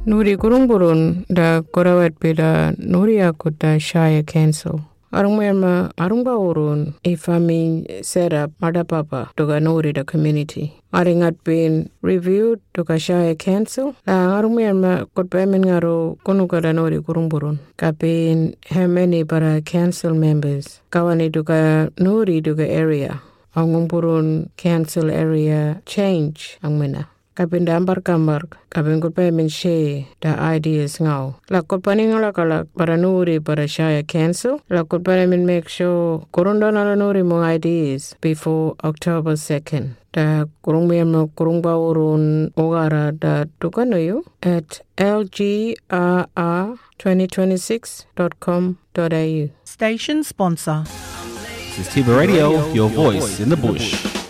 Nuri kurungburun da korawat peda nuri akuta Shire Council. Arungmerma arungba urun ifami set up madapapa toga nuri da community. Aringat been reviewed toga Shire Council. Arungmerma kutbemin ngaro kunukada nuri kurungburun. Kapin how many para council members. Kawani toga nuri toga area. Angungburun council area change angmena. Kapin dambar kambar, kapin kutbemin share the ideas ngau. La kutpaning la kalak para nuri para Shire Council. La kutbemin make sure kurunda nala nuri mong ideas before October 2nd. Da kurungbiam kurungba urun ogara da tukanuyu at lgrr2026.com.au. Station sponsor. This is Tiba Radio, your voice in the bush.